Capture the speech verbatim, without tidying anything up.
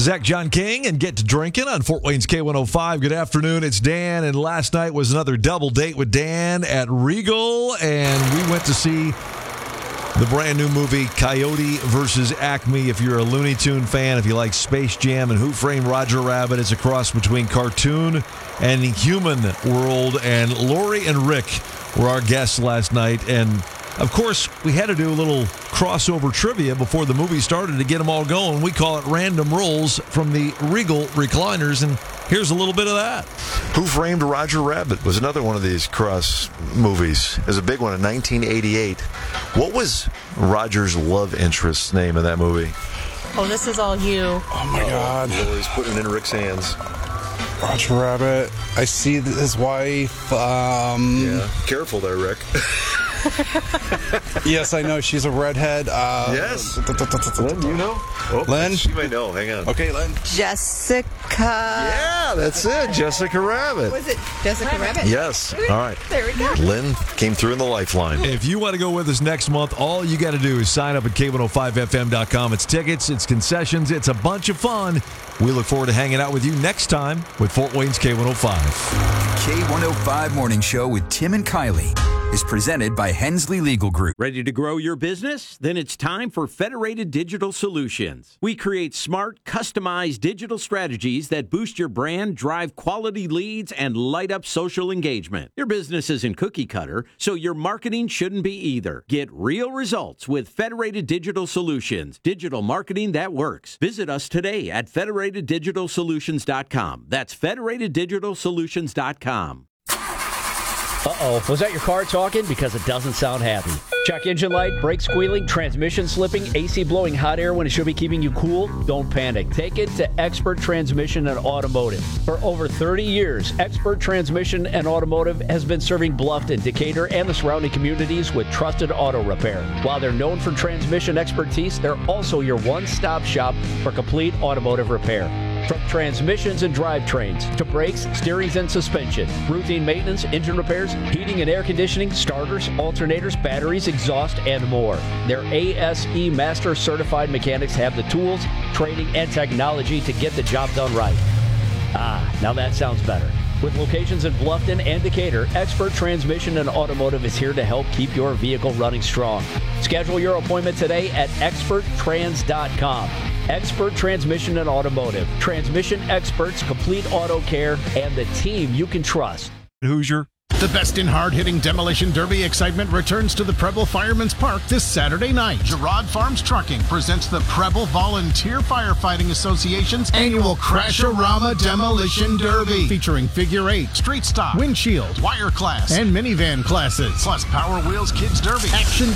Zach John King and Get to Drinking on Fort Wayne's K one oh five. Good afternoon. It's Dan, and last night was another double date with Dan at Regal, and we went to see the brand new movie Coyote versus Acme. If you're a Looney Tune fan, if you like Space Jam and Who Framed Roger Rabbit, it's a cross between cartoon and human world. And Lori and Rick were our guests last night, and of course, we had to do a little crossover trivia before the movie started to get them all going. We call it Random Rolls from the Regal recliners, and here's a little bit of that. Who Framed Roger Rabbit was another one of these cross movies. It was a big one in nineteen eighty-eight. What was Roger's love interest's name in that movie? Oh, this is all you. Oh, my God. Lori's putting it in Rick's hands. Roger Rabbit. I see his wife. Um, Yeah, careful there, Rick. Yes, I know. She's a redhead. Uh, Yes. Lynn, do you know? Oh, Lynn? She may know. Hang on. Okay, Lynn. Jessica. Yeah, that's it. Jessica Rabbit. Was it Jessica Rabbit? Yes. All right. There we go. Lynn came through in the lifeline. If you want to go with us next month, all you got to do is sign up at K one oh five F M dot com. It's tickets, it's concessions, it's a bunch of fun. We look forward to hanging out with you next time with Fort Wayne's K one oh five. K one oh five Morning Show with Tim and Kylie is presented by Hensley Legal Group. Ready to grow your business? Then it's time for Federated Digital Solutions. We create smart, customized digital strategies that boost your brand, drive quality leads, and light up social engagement. Your business isn't cookie cutter, so your marketing shouldn't be either. Get real results with Federated Digital Solutions, digital marketing that works. Visit us today at Federated Digital Solutions dot com. That's Federated Digital Solutions dot com. Uh-oh, was that your car talking? Because it doesn't sound happy. Check engine light, brake squealing, transmission slipping, A C blowing hot air when it should be keeping you cool? Don't panic. Take it to Expert Transmission and Automotive. For over thirty years, Expert Transmission and Automotive has been serving Bluffton, Decatur, and the surrounding communities with trusted auto repair. While they're known for transmission expertise, they're also your one-stop shop for complete automotive repair. From transmissions and drivetrains to brakes, steerings, and suspension, routine maintenance, engine repairs, heating and air conditioning, starters, alternators, batteries, exhaust, and more. Their A S E Master Certified mechanics have the tools, training, and technology to get the job done right. Ah, now that sounds better. With locations in Bluffton and Decatur, Expert Transmission and Automotive is here to help keep your vehicle running strong. Schedule your appointment today at expert trans dot com. Expert Transmission and Automotive. Transmission experts, complete auto care, and the team you can trust. Hoosier. The best in hard-hitting demolition derby excitement returns to the Preble Fireman's Park this Saturday night. Gerard Farms Trucking presents the Preble Volunteer Firefighting Association's annual Crash-A-Rama Demolition Derby, featuring figure eight, street stock, windshield, wire class, and minivan classes, plus Power Wheels Kids Derby, action